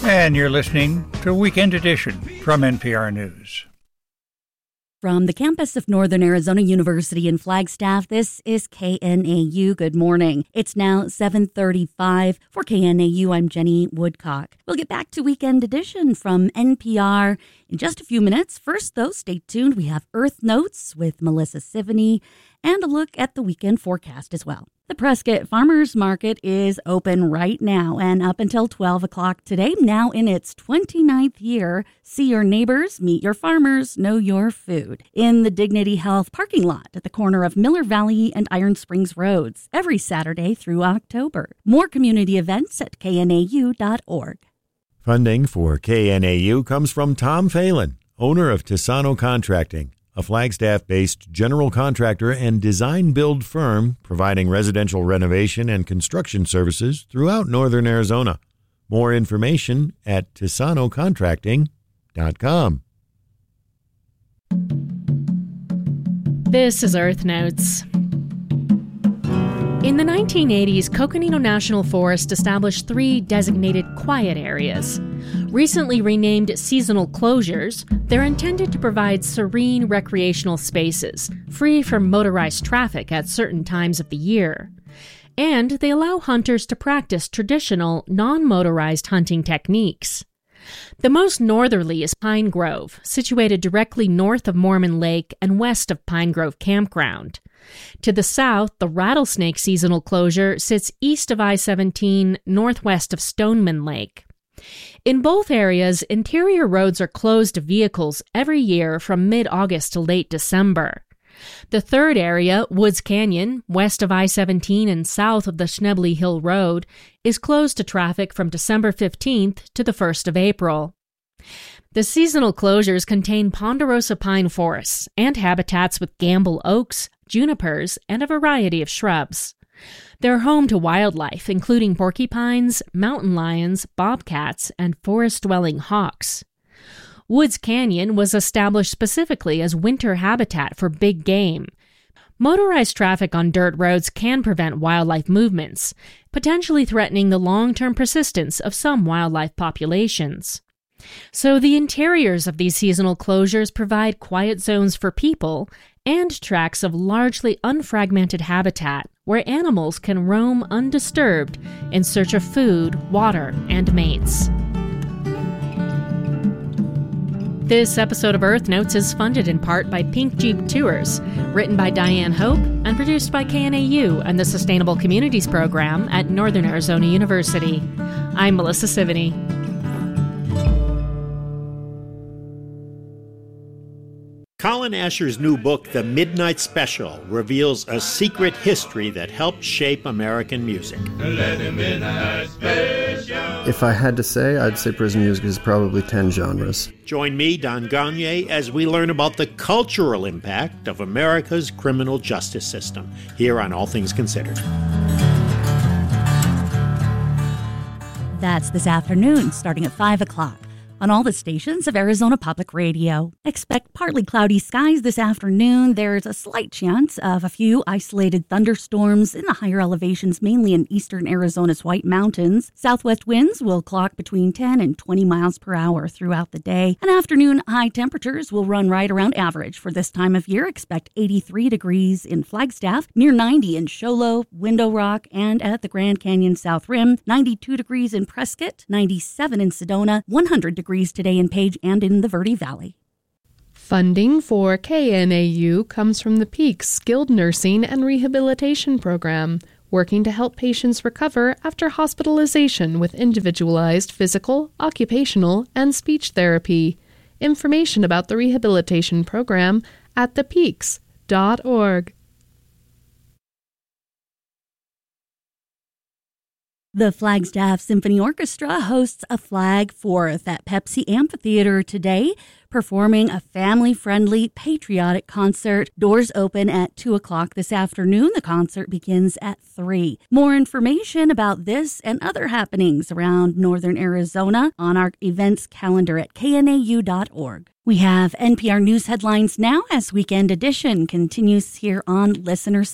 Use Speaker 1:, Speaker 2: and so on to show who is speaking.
Speaker 1: And you're listening to Weekend Edition from NPR News.
Speaker 2: From the campus of Northern Arizona University in Flagstaff, this is KNAU. Good morning. It's now 7:35. For KNAU, I'm Jenny Woodcock. We'll get back to Weekend Edition from NPR in just a few minutes. First, though, stay tuned. We have Earth Notes with Melissa Sivany and a look at the weekend forecast as well. The Prescott Farmers Market is open right now and up until 12 o'clock today, now in its 29th year. See your neighbors, meet your farmers, know your food. In the Dignity Health parking lot at the corner of Miller Valley and Iron Springs Roads, every Saturday through October. More community events at knau.org.
Speaker 3: Funding for KNAU comes from Tom Phelan, owner of Tisano Contracting, a Flagstaff-based general contractor and design-build firm providing residential renovation and construction services throughout northern Arizona. More information at tisanocontracting.com.
Speaker 4: This is Earth Notes. In the 1980s, Coconino National Forest established 3 designated quiet areas. Recently renamed seasonal closures, they're intended to provide serene recreational spaces, free from motorized traffic at certain times of the year. And they allow hunters to practice traditional, non-motorized hunting techniques. The most northerly is Pine Grove, situated directly north of Mormon Lake and west of Pine Grove Campground. To the south, the Rattlesnake seasonal closure sits east of I-17, northwest of Stoneman Lake. In both areas, interior roads are closed to vehicles every year from mid-August to late December. The third area, Woods Canyon, west of I-17 and south of the Schnebly Hill Road, is closed to traffic from December 15th to the 1st of April. The seasonal closures contain ponderosa pine forests and habitats with gamble oaks, junipers, and a variety of shrubs. They're home to wildlife, including porcupines, mountain lions, bobcats, and forest-dwelling hawks. Woods Canyon was established specifically as winter habitat for big game. Motorized traffic on dirt roads can prevent wildlife movements, potentially threatening the long-term persistence of some wildlife populations. So the interiors of these seasonal closures provide quiet zones for people and tracts of largely unfragmented habitat where animals can roam undisturbed in search of food, water, and mates. This episode of Earth Notes is funded in part by Pink Jeep Tours, written by Diane Hope and produced by KNAU and the Sustainable Communities Program at Northern Arizona University. I'm Melissa Sivany.
Speaker 5: Colin Asher's new book, The Midnight Special, reveals a secret history that helped shape American music.
Speaker 6: If I had to say, I'd say prison music is probably 10 genres.
Speaker 5: Join me, Don Gagné, as we learn about the cultural impact of America's criminal justice system, here on All Things Considered.
Speaker 2: That's this afternoon, starting at 5 o'clock. On all the stations of Arizona Public Radio. Expect partly cloudy skies this afternoon. There's a slight chance of a few isolated thunderstorms in the higher elevations, mainly in eastern Arizona's White Mountains. Southwest winds will clock between 10 and 20 miles per hour throughout the day. And afternoon high temperatures will run right around average for this time of year. Expect 83 degrees in Flagstaff, near 90 in Show Low, Window Rock, and at the Grand Canyon South Rim, 92 degrees in Prescott, 97 in Sedona, 100 degrees today in Page and in the Verde Valley.
Speaker 7: Funding for KNAU comes from the Peaks Skilled Nursing and Rehabilitation Program, working to help patients recover after hospitalization with individualized physical, occupational, and speech therapy. Information about the rehabilitation program at thepeaks.org.
Speaker 2: The Flagstaff Symphony Orchestra hosts a Flag Fourth at Pepsi Amphitheater today, performing a family-friendly, patriotic concert. Doors open at 2 o'clock this afternoon. The concert begins at 3. More information about this and other happenings around northern Arizona on our events calendar at knau.org. We have NPR News headlines now as Weekend Edition continues here on Listener